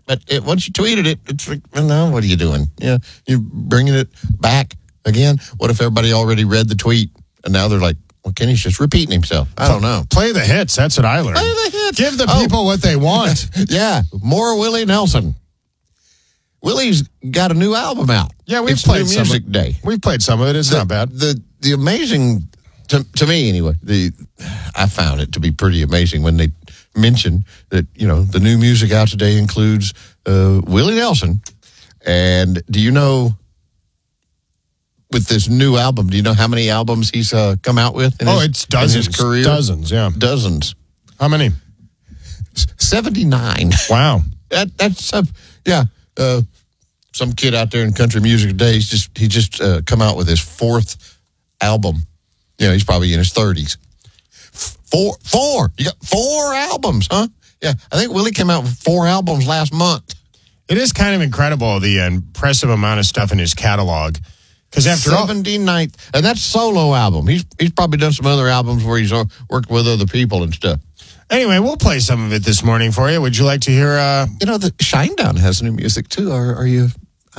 But once you tweeted it, it's like, well, no, what are you doing? Yeah, you're bringing it back again. What if everybody already read the tweet and now they're like, well, Kenny's just repeating himself? I don't know. Play the hits. That's what I learned. Play the hits. Give the people what they want. Yeah, more Willie Nelson. Willie's got a new album out. Yeah, we've It's played New some. Music Day. We've played some of it. It's not bad. The amazing, to me anyway, I found it to be pretty amazing when they mentioned that, the new music out today includes Willie Nelson. And do you know, with this new album, do you know how many albums he's come out with? It's dozens. In his career? Dozens, yeah. Dozens. How many? 79. Wow. That's some kid out there in country music today. He just come out with his fourth album. He's probably in his 30s. Four. You got 4 albums, huh? Yeah, I think Willie came out with 4 albums last month. It is kind of incredible, the impressive amount of stuff in his catalog. Because after 79th, and that's solo album. He's probably done some other albums where he's worked with other people and stuff. Anyway, we'll play some of it this morning for you. Would you like to hear? The Shinedown has new music too. Are you?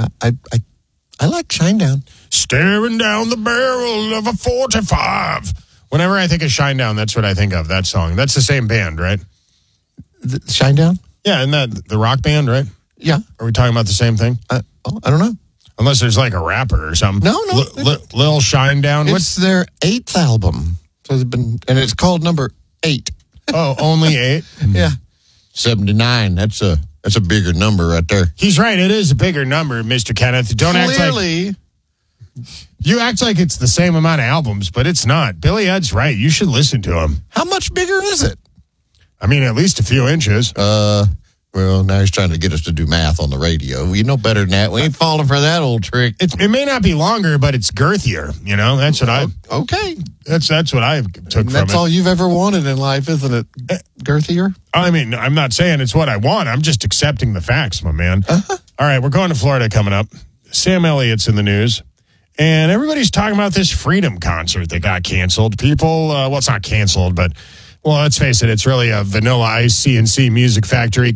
I like Shinedown. Staring down the barrel of a 45. Whenever I think of Shinedown, that's what I think of, that song. That's the same band, right? The Shinedown? Yeah, isn't that the rock band, right? Yeah. Are we talking about the same thing? I don't know. Unless there's like a rapper or something. No. Lil Shinedown. It's their 8th album. So and it's called number 8. Oh, only 8? Yeah. 79. That's a bigger number right there. He's right. It is a bigger number, Mr. Kenneth. Clearly. You act like it's the same amount of albums, but it's not. Billy Ed's right. You should listen to him. How much bigger is it? I mean, at least a few inches. Well, now he's trying to get us to do math on the radio. You know better than that. We ain't falling for that old trick. It may not be longer, but it's girthier. That's what Okay. That's what I took from it. That's all you've ever wanted in life, isn't it? Girthier? I mean, I'm not saying it's what I want. I'm just accepting the facts, my man. Uh-huh. All right, we're going to Florida coming up. Sam Elliott's in the news. And everybody's talking about this Freedom concert that got canceled. People, it's not canceled, but, let's face it, it's really a Vanilla Ice CNC Music Factory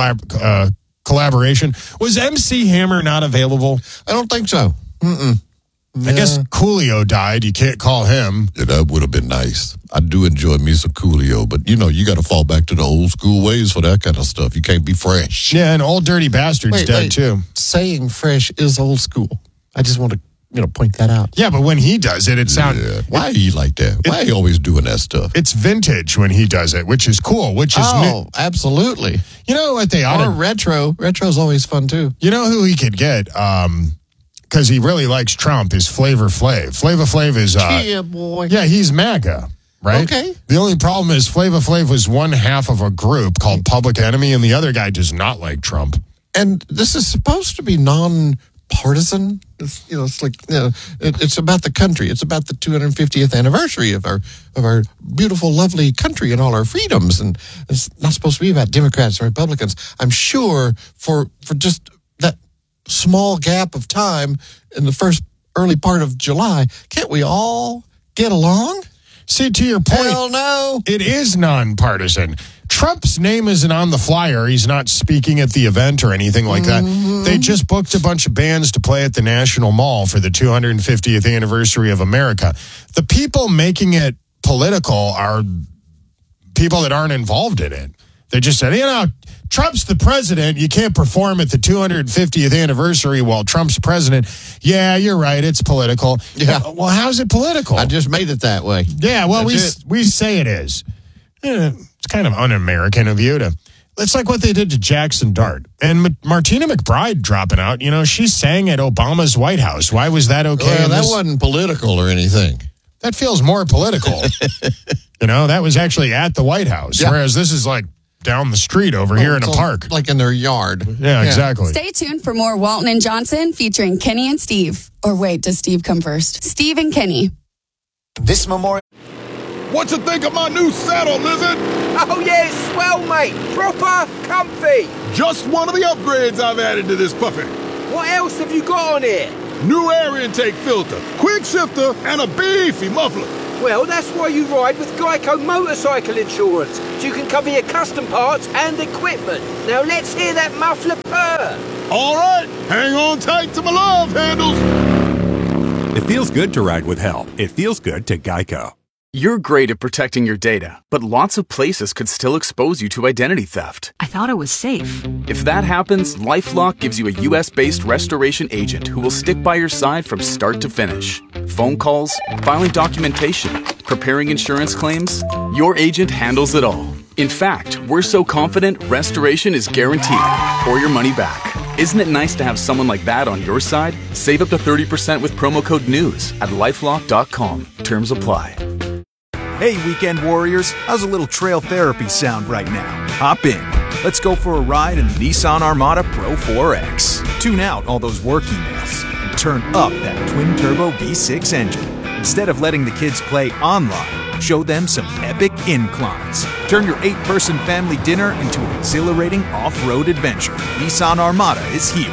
collaboration. Was MC Hammer not available? I don't think so. Mm-mm. I guess Coolio died. You can't call him. Yeah, that would have been nice. I do enjoy music Coolio, but, you got to fall back to the old school ways for that kind of stuff. You can't be fresh. Yeah, and Old Dirty Bastard's dead, too. Saying fresh is old school. I just want to point that out. Yeah, but when he does it, it sounds... Yeah. Why he like that? Why he always doing that stuff? It's vintage when he does it, which is cool, which is... Absolutely. You know what they ought to... Or retro. Retro's always fun, too. You know who he could get, because he really likes Trump, is Flavor Flav. Flavor Flav is... yeah, boy. Yeah, he's MAGA, right? Okay. The only problem is Flavor Flav was one half of a group called Public Enemy, and the other guy does not like Trump. And this is supposed to be non-partisan. It's like, it's about the country. It's about the 250th anniversary of our beautiful, lovely country and all our freedoms. And it's not supposed to be about Democrats and Republicans. I'm sure for just that small gap of time in the first early part of July, can't we all get along? See, to your point, Hell no. It is nonpartisan. Trump's name isn't on the flyer. He's not speaking at the event or anything like that. They just booked a bunch of bands to play at the National Mall for the 250th anniversary of America. The people making it political are people that aren't involved in it. They just said, Trump's the president. You can't perform at the 250th anniversary while Trump's president. Yeah, you're right. It's political. Yeah. Well, how's it political? I just made it that way. Yeah, well, we say it is. It's kind of un-American of you to... It's like what they did to Jackson Dart. And Martina McBride dropping out, she sang at Obama's White House. Why was that okay? Well, that wasn't political or anything. That feels more political. That was actually at the White House. Yeah. Whereas this is like down the street over here in a park. Like in their yard. Yeah, exactly. Stay tuned for more Walton and Johnson featuring Kenny and Steve. Or wait, does Steve come first? Steve and Kenny. This Memorial... What you think of my new saddle, Lizard? Oh, yeah, it's swell, mate. Proper comfy. Just one of the upgrades I've added to this puppy. What else have you got on here? New air intake filter, quick shifter, and a beefy muffler. Well, that's why you ride with Geico Motorcycle Insurance, so you can cover your custom parts and equipment. Now let's hear that muffler purr. All right, hang on tight to my love handles. It feels good to ride with help. It feels good to Geico. You're great at protecting your data, but lots of places could still expose you to identity theft. I thought it was safe. If that happens, LifeLock gives you a US-based restoration agent who will stick by your side from start to finish. Phone calls, filing documentation, preparing insurance claims, your agent handles it all. In fact, we're so confident restoration is guaranteed or your money back. Isn't it nice to have someone like that on your side? Save up to 30% with promo code NEWS at LifeLock.com. Terms apply. Hey, weekend warriors, how's a little trail therapy sound right now? Hop in. Let's go for a ride in the Nissan Armada Pro 4X. Tune out all those work emails and turn up that twin-turbo V6 engine. Instead of letting the kids play online, show them some epic inclines. Turn your 8-person family dinner into an exhilarating off-road adventure. Nissan Armada is here.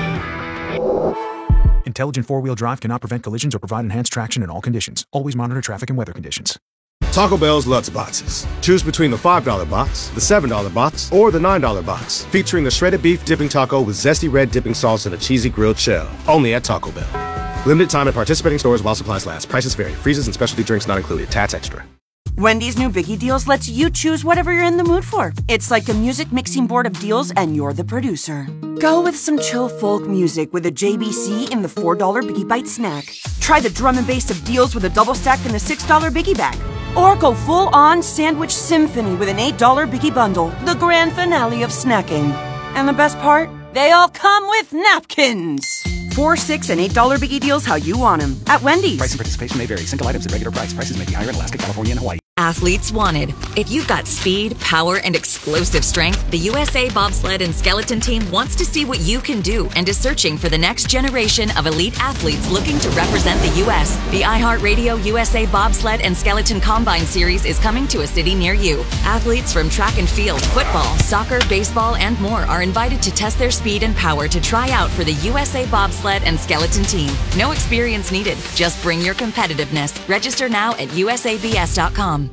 Intelligent four-wheel drive cannot prevent collisions or provide enhanced traction in all conditions. Always monitor traffic and weather conditions. Taco Bell's Lutz Boxes. Choose between the $5 box, the $7 box, or the $9 box, featuring the shredded beef dipping taco with zesty red dipping sauce and a cheesy grilled shell. Only at Taco Bell. Limited time at participating stores while supplies last. Prices vary. Freezes and specialty drinks not included. Tats extra. Wendy's new Biggie Deals lets you choose whatever you're in the mood for. It's like a music mixing board of deals, and you're the producer. Go with some chill folk music with a JBC in the $4 Biggie Bite snack. Try the drum and bass of deals with a double stack in the $6 Biggie Bag. Or go full-on sandwich symphony with an $8 Biggie Bundle, the grand finale of snacking. And the best part? They all come with napkins. $4, $6, and $8 Biggie Deals how you want them at Wendy's. Price and participation may vary. Single items at regular price. Prices may be higher in Alaska, California, and Hawaii. Athletes wanted. If you've got speed, power, and explosive strength, the USA Bobsled and Skeleton Team wants to see what you can do and is searching for the next generation of elite athletes looking to represent the U.S. The iHeartRadio USA Bobsled and Skeleton Combine Series is coming to a city near you. Athletes from track and field, football, soccer, baseball, and more are invited to test their speed and power to try out for the USA Bobsled and Skeleton Team. No experience needed. Just bring your competitiveness. Register now at usabs.com.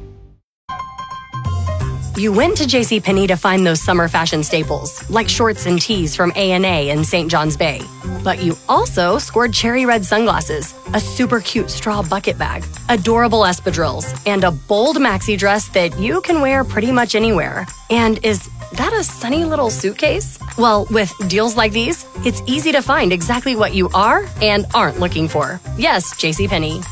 You went to JCPenney to find those summer fashion staples, like shorts and tees from A&A in St. John's Bay. But you also scored cherry red sunglasses, a super cute straw bucket bag, adorable espadrilles, and a bold maxi dress that you can wear pretty much anywhere. And is that a sunny little suitcase? Well, with deals like these, it's easy to find exactly what you are and aren't looking for. Yes, JCPenney.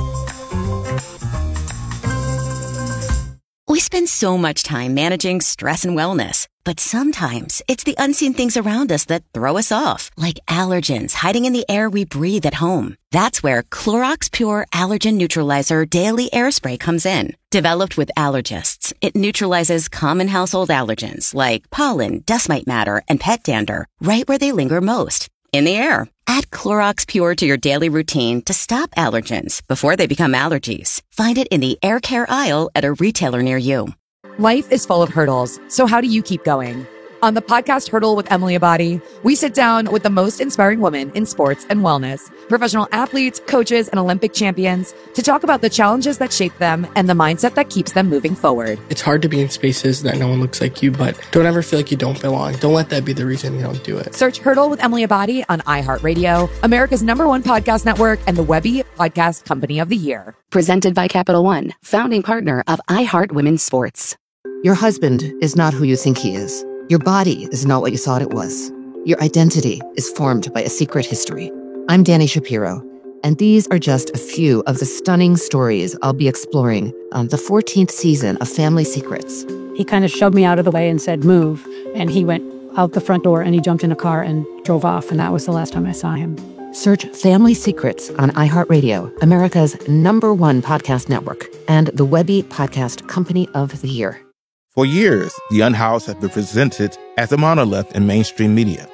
We spend so much time managing stress and wellness, but sometimes it's the unseen things around us that throw us off, like allergens hiding in the air we breathe at home. That's where Clorox Pure Allergen Neutralizer Daily Air Spray comes in. Developed with allergists, it neutralizes common household allergens like pollen, dust mite matter, and pet dander right where they linger most, in the air. Add Clorox Pure to your daily routine to stop allergens before they become allergies. Find it in the air care aisle at a retailer near you. Life is full of hurdles, so how do you keep going? On the podcast Hurdle with Emily Abadi, we sit down with the most inspiring women in sports and wellness, professional athletes, coaches, and Olympic champions to talk about the challenges that shape them and the mindset that keeps them moving forward. It's hard to be in spaces that no one looks like you, but don't ever feel like you don't belong. Don't let that be the reason you don't do it. Search Hurdle with Emily Abadi on iHeartRadio, America's #1 podcast network, and the Webby Podcast Company of the Year. Presented by Capital One, founding partner of iHeart Women's Sports. Your husband is not who you think he is. Your body is not what you thought it was. Your identity is formed by a secret history. I'm Dani Shapiro, and these are just a few of the stunning stories I'll be exploring on the 14th season of Family Secrets. He kind of shoved me out of the way and said, move. And he went out the front door and he jumped in a car and drove off. And that was the last time I saw him. Search Family Secrets on iHeartRadio, America's #1 podcast network, and the Webby Podcast Company of the Year. For years, The Unhoused have been presented as a monolith in mainstream media.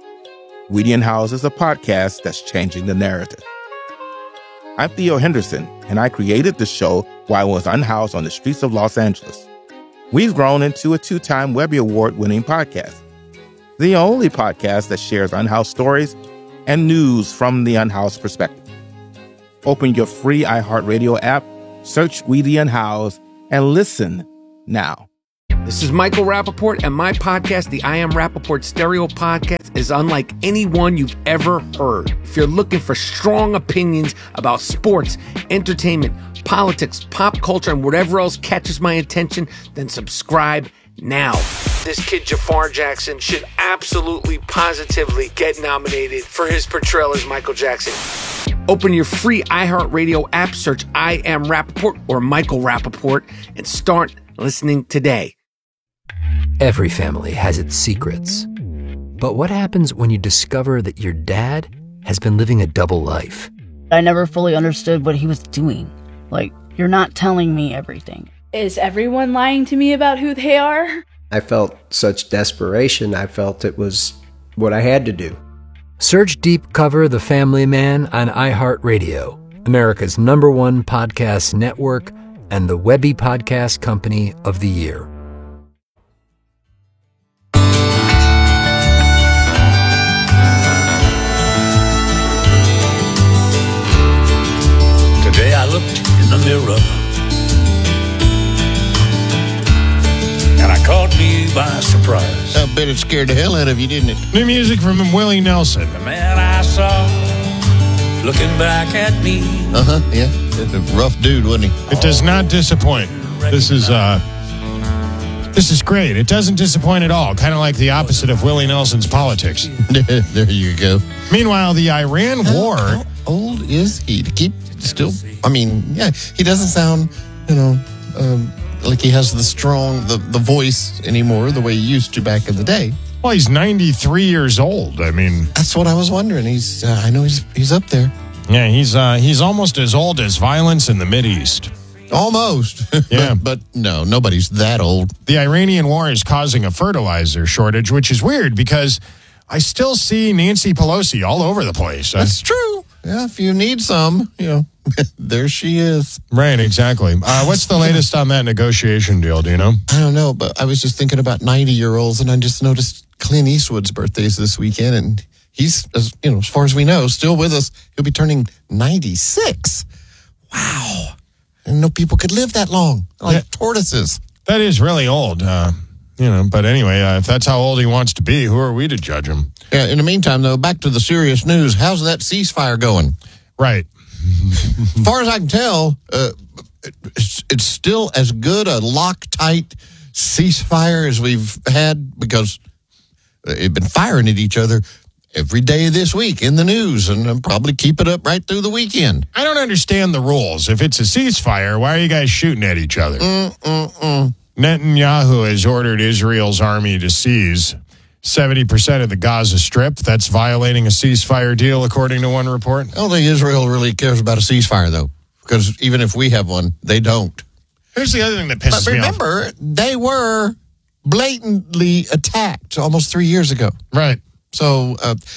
We the Unhoused is a podcast that's changing the narrative. I'm Theo Henderson, and I created the show while I was unhoused on the streets of Los Angeles. We've grown into a 2-time Webby Award-winning podcast, the only podcast that shares unhoused stories and news from the unhoused perspective. Open your free iHeartRadio app, Search Weedy and Howes and listen now. This is Michael Rappaport, and my podcast, the I Am Rappaport Stereo Podcast, is unlike any one you've ever heard. If you're looking for strong opinions about sports, entertainment, politics, pop culture, and whatever else catches my attention, then subscribe now. This kid Jafar Jackson should absolutely, positively get nominated for his portrayal as Michael Jackson. Open your free iHeartRadio app, search I Am Rappaport or Michael Rappaport, and start listening today. Every family has its secrets. But what happens when you discover that your dad has been living a double life? I never fully understood what he was doing. Like, you're not telling me everything. Is everyone lying to me about who they are? I felt such desperation. I felt it was what I had to do. Search Deep Cover The Family Man on iHeartRadio, America's #1 podcast network and the Webby Podcast Company of the Year. Today I looked in the mirror and I caught me by surprise. I bet it scared the hell out of you, didn't it? New music from Willie Nelson. The man I saw looking back at me. Yeah. It's a rough dude, wasn't he? It does not disappoint. This is great. It doesn't disappoint at all. Kind of like the opposite of Willie Nelson's politics. There you go. Meanwhile, the Iran war. How old is he to keep still? I mean, yeah, he doesn't sound, like he has the strong, the voice anymore the way he used to back in the day. Well, he's 93 years old. I mean, that's what I was wondering. I know he's up there. Yeah, he's almost as old as violence in the Mideast. Almost. Yeah. but no, nobody's that old. The Iranian war is causing a fertilizer shortage, which is weird because I still see Nancy Pelosi all over the place. That's true. Yeah, if you need some, there she is. Right, exactly. What's the latest on that negotiation deal? Do you know? I don't know, but I was just thinking about 90-year-olds, and I just noticed Clint Eastwood's birthday is this weekend, and he's, as far as we know, still with us. He'll be turning 96. Wow. I didn't know people could live that long, like tortoises. That is really old, But anyway, if that's how old he wants to be, who are we to judge him? Yeah, in the meantime, though, back to the serious news. How's that ceasefire going? Right. As far as I can tell, it's still as good a Loctite ceasefire as we've had because they've been firing at each other every day this week in the news, and I'll probably keep it up right through the weekend. I don't understand the rules. If it's a ceasefire, why are you guys shooting at each other? Netanyahu has ordered Israel's army to seize 70% of the Gaza Strip. That's violating a ceasefire deal, according to one report. I don't think Israel really cares about a ceasefire, though, because even if we have one, they don't. Here's the other thing that pisses me off. But remember, they blatantly attacked almost 3 years ago. Right. So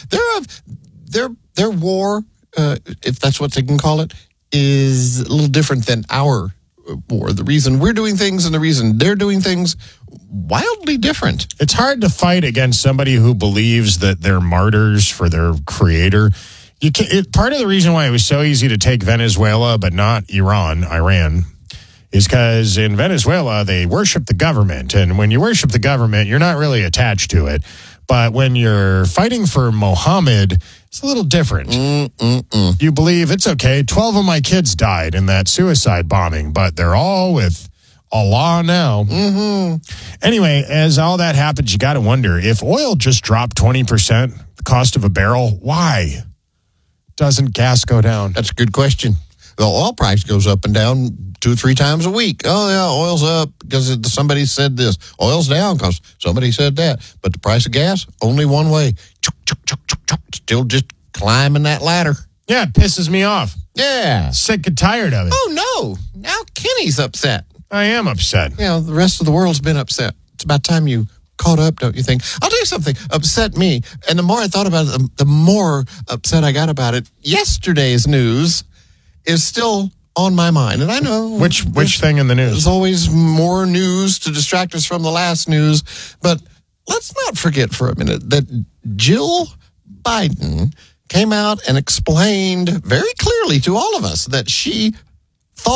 their war, if that's what they can call it, is a little different than our war. The reason we're doing things and the reason they're doing things, wildly different. It's hard to fight against somebody who believes that they're martyrs for their creator. You can't, part of the reason why it was so easy to take Venezuela but not Iran, is because in Venezuela, they worship the government. And when you worship the government, you're not really attached to it. But when you're fighting for Mohammed, it's a little different. You believe it's okay. 12 of my kids died in that suicide bombing, but they're all with Allah now. Anyway, as all that happens, you got to wonder, if oil just dropped 20%, the cost of a barrel, why doesn't gas go down? That's a good question. The oil price goes up and down 2 or 3 times a week. Oh, yeah, oil's up because somebody said this. Oil's down because somebody said that. But the price of gas, only one way. Still just climbing that ladder. Yeah, it pisses me off. Yeah. Sick and tired of it. Oh, no. Now Kenny's upset. I am upset. The rest of the world's been upset. It's about time you caught up, don't you think? I'll tell you something. Upset me. And the more I thought about it, the more upset I got about it. Yesterday's news is still on my mind. And I know... Which thing in the news? There's always more news to distract us from the last news. But let's not forget for a minute that Jill Biden came out and explained very clearly to all of us that she thought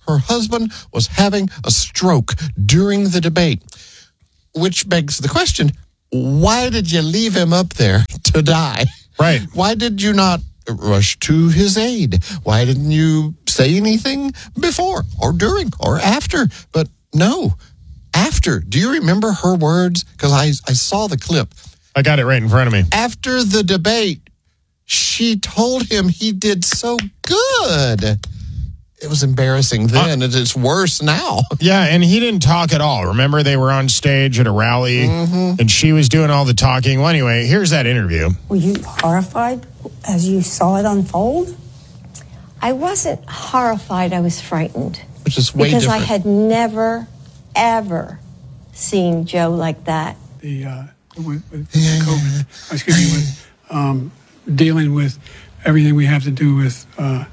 her husband was having a stroke during the debate. Which begs the question, why did you leave him up there to die? Right. Why did you not rush to his aid? Why didn't you say anything before or during or after? But no, after. Do you remember her words? Because I saw the clip. I got it right in front of me. After the debate, she told him he did so good. It was embarrassing then, and it's worse now. Yeah, and he didn't talk at all. Remember, they were on stage at a rally, and she was doing all the talking. Well, anyway, here's that interview. Were you horrified as you saw it unfold? I wasn't horrified. I was frightened. Which is way because different. I had never, ever seen Joe like that. With COVID, with dealing with everything we have to do with,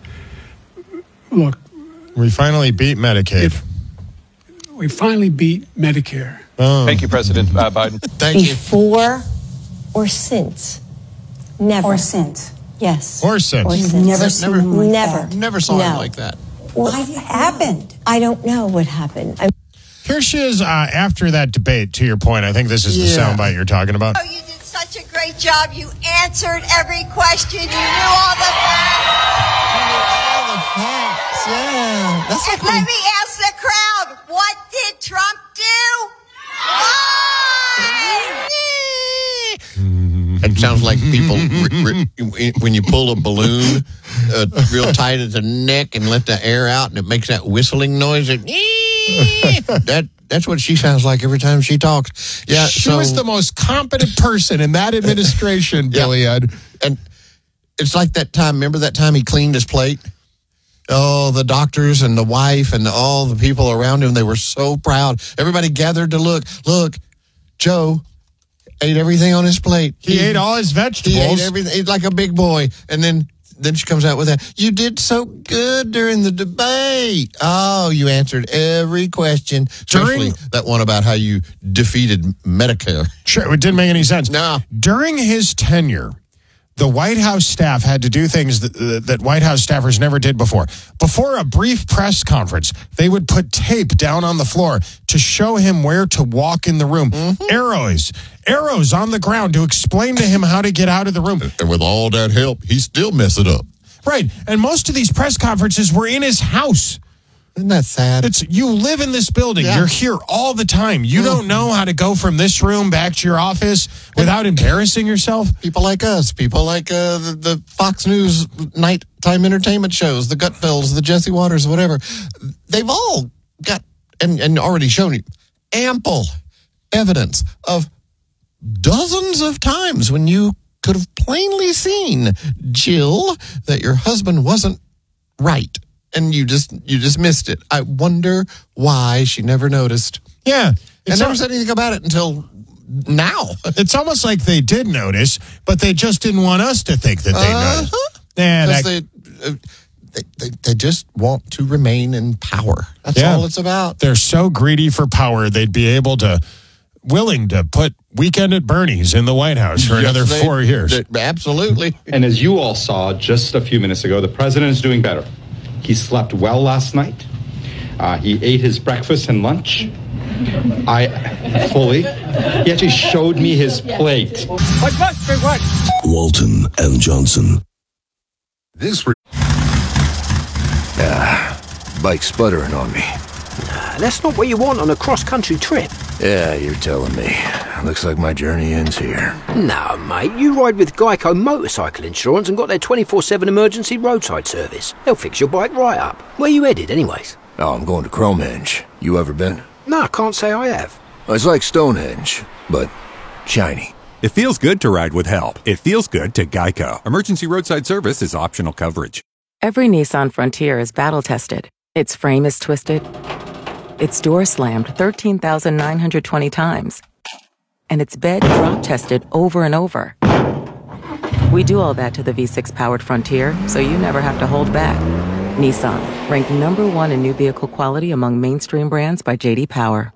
look. We finally beat Medicaid. We finally beat Medicare. Oh. Thank you, President Biden. Thank you. Before or since? Never. Or since? Yes. Or since. Or You've since. never seen him like Never. that. Never saw him No. like that. What happened? I don't know what happened. Here she is after that debate, to your point. I think this is the soundbite you're talking about. Oh, you did such a great job. You answered every question. You knew all the facts. Yeah. That's and let me ask the crowd, what did Trump do? It sounds like people, when you pull a balloon real tight at the neck and let the air out, and it makes that whistling noise. That's what she sounds like every time she talks. Yeah, She was the most competent person in that administration, Billy Ed. And it's like that time, remember that time he cleaned his plate? Oh, the doctors and the wife and all the people around him, they were so proud. Everybody gathered to look. Look, Joe ate everything on his plate. He ate all his vegetables. He ate everything. He's like a big boy. And then she comes out with that. You did so good during the debate. Oh, you answered every question, especially that one about how you defeated Medicare. Sure, it didn't make any sense. No. During his tenure, the White House staff had to do things that White House staffers never did before. Before a brief press conference, they would put tape down on the floor to show him where to walk in the room. Arrows on the ground to explain to him how to get out of the room. And with all that help, he still messed it up. Right. And most of these press conferences were in his house. Isn't that sad? You live in this building. Yeah. You're here all the time. You don't know how to go from this room back to your office without embarrassing yourself. People like us, people like the Fox News nighttime entertainment shows, the Gutfelds, the Jesse Waters, whatever. They've all got, and already shown you, ample evidence of dozens of times when you could have plainly seen, Jill, that your husband wasn't right. And you just missed it. I wonder why she never noticed. Yeah. And never said anything about it until now. It's almost like they did notice, but they just didn't want us to think that they noticed. They just want to remain in power. That's all it's about. They're so greedy for power, they'd be willing to put Weekend at Bernie's in the White House for another 4 years. Absolutely. And as you all saw just a few minutes ago, the president is doing better. He slept well last night. He ate his breakfast and lunch. He actually showed me his plate. Walton and Johnson. Bike sputtering on me. That's not what you want on a cross-country trip. Yeah, you're telling me. Looks like my journey ends here. No, mate, you ride with Geico Motorcycle Insurance and got their 24/7 emergency roadside service. They'll fix your bike right up. Where you headed, anyways? Oh, I'm going to Cromenge. You ever been? No, I can't say I have. It's like Stonehenge, but shiny. It feels good to ride with help. It feels good to Geico. Emergency roadside service is optional coverage. Every Nissan Frontier is battle-tested. Its frame is twisted. Its door slammed 13,920 times. And its bed drop-tested over and over. We do all that to the V6-powered Frontier, so you never have to hold back. Nissan, ranked #1 in new vehicle quality among mainstream brands by J.D. Power.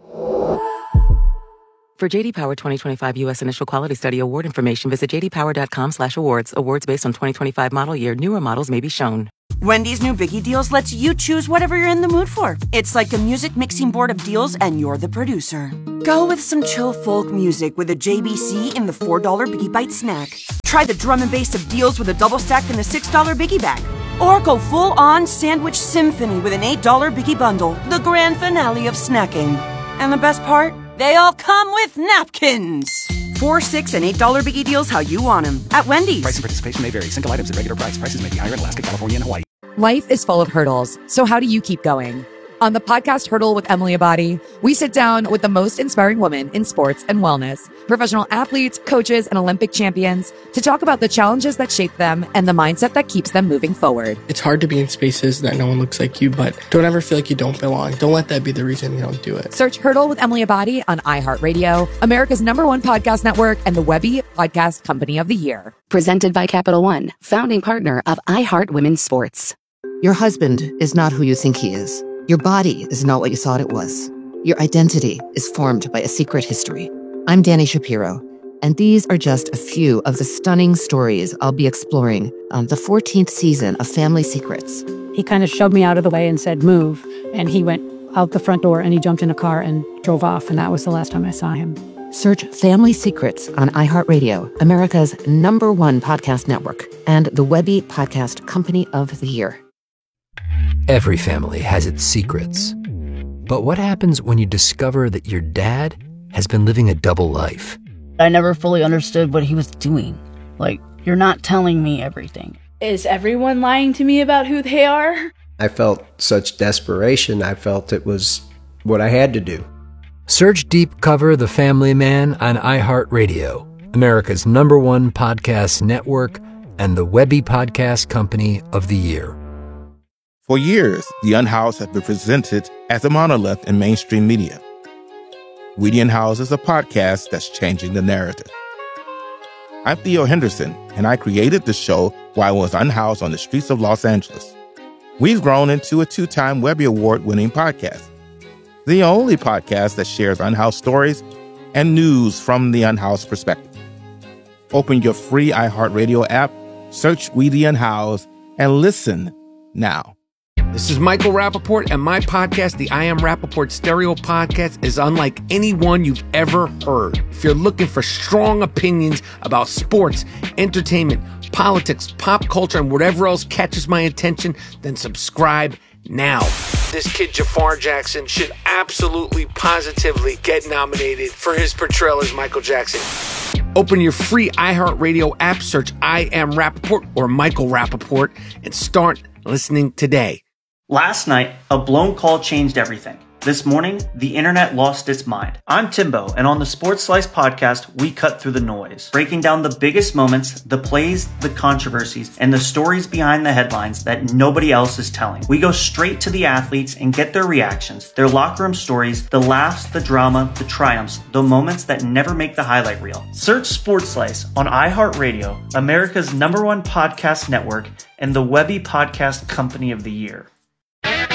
For J.D. Power 2025 U.S. Initial Quality Study award information, visit jdpower.com/awards. Awards based on 2025 model year. Newer models may be shown. Wendy's new Biggie Deals lets you choose whatever you're in the mood for. It's like a music mixing board of deals, and you're the producer. Go with some chill folk music with a JBC in the $4 Biggie Bite snack. Try the drum and bass of deals with a double stack in the $6 Biggie Bag. Or go full-on sandwich symphony with an $8 Biggie Bundle, the grand finale of snacking. And the best part? They all come with napkins. $4, $6, and $8 Biggie Deals how you want them at Wendy's. Price and participation may vary. Single items at regular price. Prices may be higher in Alaska, California, and Hawaii. Life is full of hurdles, so how do you keep going? On the podcast Hurdle with Emily Abadi, we sit down with the most inspiring women in sports and wellness, professional athletes, coaches, and Olympic champions to talk about the challenges that shape them and the mindset that keeps them moving forward. It's hard to be in spaces that no one looks like you, but don't ever feel like you don't belong. Don't let that be the reason you don't do it. Search Hurdle with Emily Abadi on iHeartRadio, America's #1 podcast network, and the Webby Podcast Company of the Year. Presented by Capital One, founding partner of iHeart Women's Sports. Your husband is not who you think he is. Your body is not what you thought it was. Your identity is formed by a secret history. I'm Danny Shapiro, and these are just a few of the stunning stories I'll be exploring on the 14th season of Family Secrets. He kind of shoved me out of the way and said, move. And he went out the front door and he jumped in a car and drove off. And that was the last time I saw him. Search Family Secrets on iHeartRadio, America's #1 podcast network, and the Webby Podcast Company of the Year. Every family has its secrets. But what happens when you discover that your dad has been living a double life? I never fully understood what he was doing. Like, you're not telling me everything. Is everyone lying to me about who they are? I felt such desperation. I felt it was what I had to do. Search Deep Cover The Family Man on iHeartRadio, America's #1 podcast network, and the Webby Podcast Company of the Year. For years, the Unhoused have been presented as a monolith in mainstream media. Weedy and House is a podcast that's changing the narrative. I'm Theo Henderson, and I created the show while I was unhoused on the streets of Los Angeles. We've grown into a 2-time Webby Award-winning podcast, the only podcast that shares unhoused stories and news from the unhoused perspective. Open your free iHeartRadio app, search Weedy and House, and listen now. This is Michael Rappaport, and my podcast, the I Am Rappaport Stereo Podcast, is unlike any one you've ever heard. If you're looking for strong opinions about sports, entertainment, politics, pop culture, and whatever else catches my attention, then subscribe now. This kid Jafar Jackson should absolutely, positively get nominated for his portrayal as Michael Jackson. Open your free iHeartRadio app, search I Am Rappaport or Michael Rappaport, and start listening today. Last night, a blown call changed everything. This morning, the internet lost its mind. I'm Timbo, and on the Sports Slice podcast, we cut through the noise, breaking down the biggest moments, the plays, the controversies, and the stories behind the headlines that nobody else is telling. We go straight to the athletes and get their reactions, their locker room stories, the laughs, the drama, the triumphs, the moments that never make the highlight reel. Search Sports Slice on iHeartRadio, America's #1 podcast network, and the Webby Podcast Company of the Year.